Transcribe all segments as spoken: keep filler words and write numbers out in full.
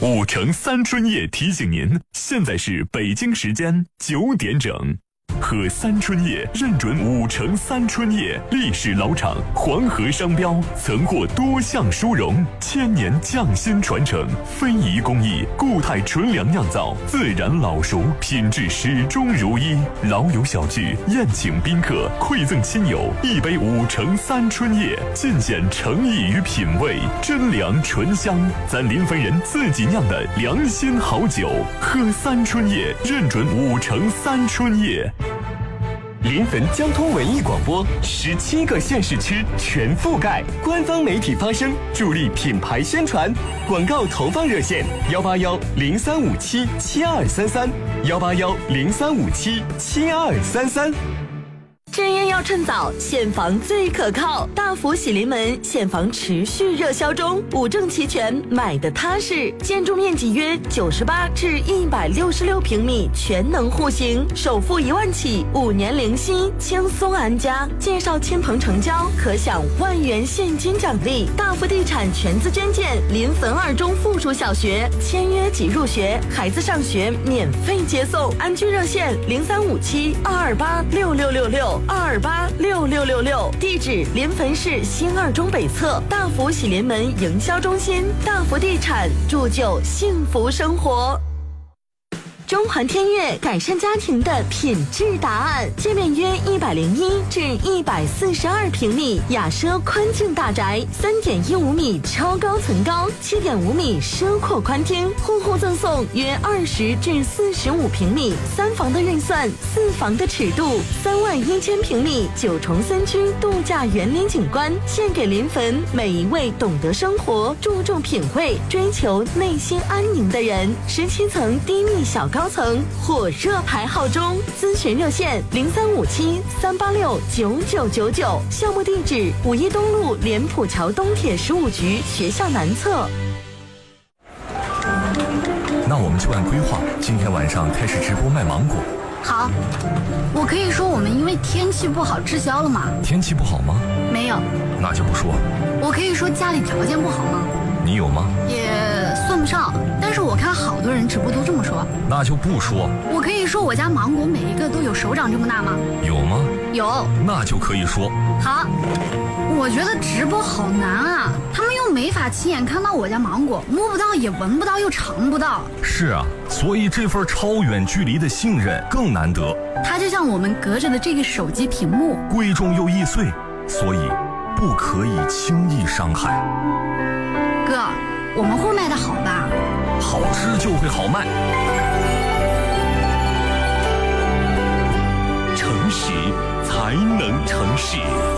五城三春夜提醒您，现在是北京时间九点整。喝三春夜认准五城三春夜，历史老厂，黄河商标，曾获多项殊荣，千年匠心传承，非遗工艺，固态纯粮酿造，自然老熟，品质始终如一。老友小聚，宴请宾客，馈赠亲友，一杯五城三春夜，尽显诚意与品味，真粮醇香，咱临汾人自己酿的良心好酒。喝三春夜认准五城三春夜。 临汾交通文艺广播，十七个县市区全覆盖，官方媒体发声，助力品牌宣传。广告投放热线：幺八幺零三五七七二三三，幺八幺零三五七七二三三。 置业要趁早，现房最可靠。大福喜临门现房持续热销中，五证齐全，买的踏实。建筑面积约九十八至一百六十六平米，全能户型，首付一万起，五年零息，轻松安家。介绍亲朋成交，可享万元现金奖励。大福地产全资捐建临汾二中附属小学，签约即入学，孩子上学免费接送。安居热线零三五七二二八六六六六。二二八六六六六，地址临汾市新二中北侧大福喜临门营销中心。大福地产铸就幸福生活。中环天悦改善家庭的品质答案，界面约一百零一至一百四十二平米，雅奢宽境大宅，三点一五米超高层高，七点五米奢阔宽厅，户户赠送约二十至四十五平米，三房的预算，四房的尺度，三万一千平米九重森区度假园林景观，献给临汾每一位懂得生活、注重品味、追求内心安宁的人。十七层低密小高层火热排号中，咨询热线零三五七三八六九九九九，项目地址五一东路莲浦桥东铁十五局学校南侧。 那我们就按规划，今天晚上开始直播卖芒果。 好，我可以说我们因为天气不好滞销了吗？ 天气不好吗？ 没有。 那就不说。 我可以说家里条件不好吗？ 你有吗？ 也算不上，但是我看好多人直播都这么说。 那就不说。 我可以说我家芒果每一个都有手掌这么大吗？ 有吗？ 有。 那就可以说。 好，我觉得直播好难啊，他们又没法亲眼看到我家芒果，摸不到也闻不到又尝不到。 是啊，所以这份超远距离的信任更难得。 它就像我们隔着的这个手机屏幕， 贵重又易碎，所以不可以轻易伤害。 哥，我们会卖得好吧？ 好吃就会好卖。 诚实才能成事。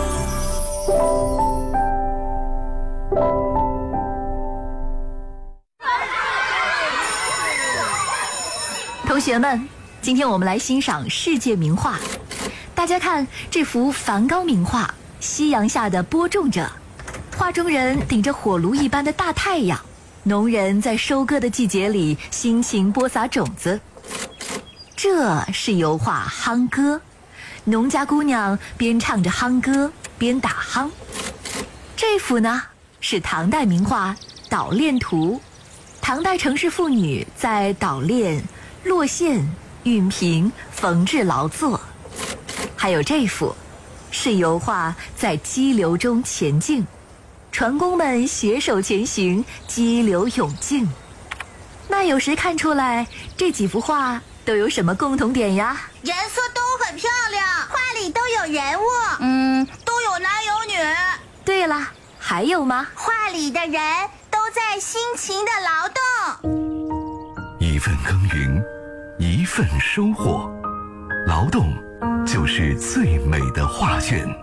同学们，今天我们来欣赏世界名画。大家看这幅梵高名画，夕阳下的播种者。画中人顶着火炉一般的大太阳，农人在收割的季节里辛勤播撒种子。这是油画《夯歌》，农家姑娘边唱着夯歌边打夯。这幅呢是唐代名画《捣练图》，唐代城市妇女在捣练、落线、熨平、缝制劳作。还有这幅是油画在激流中前进，船工们携手前行，激流勇进。那有谁看出来这几幅画都有什么共同点呀？ 颜色都很漂亮，画里都有人物，嗯，都有男有女。 对了，还有吗？ 画里的人都在辛勤的劳动。 一份耕耘，一份收获，劳动就是最美的画卷。